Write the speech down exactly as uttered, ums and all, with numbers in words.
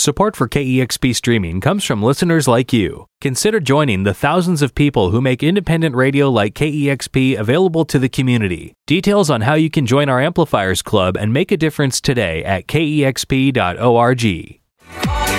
Support for K E X P streaming comes from listeners like you. Consider joining the thousands of people who make independent radio like K E X P available to the community. Details on how you can join our Amplifiers Club and make a difference today at K E X P dot org.